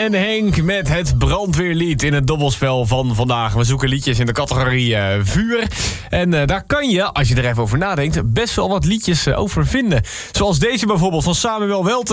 en Henk met het brandweerlied in het dobbelspel van vandaag. We zoeken liedjes in de categorie vuur. En daar kan je, als je er even over nadenkt, best wel wat liedjes over vinden. Zoals deze bijvoorbeeld van Samuel Welten.